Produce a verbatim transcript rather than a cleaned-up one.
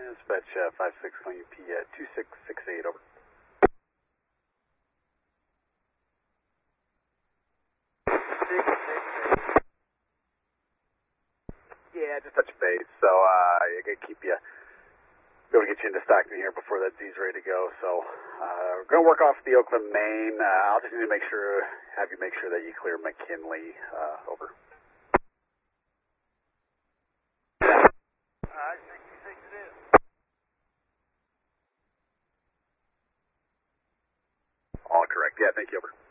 Dispatch uh, five six calling U P uh, two six six eight, over. Yeah, just touch base. So uh, I gotta keep you, be able to get you into Stockton here before that Z's ready to go. So uh, we're gonna work off the Oakland main. Uh, I'll just need to make sure, have you make sure that you clear McKinley. Uh, over. Alright, sixty-six it is. All correct. Yeah, thank you. Over.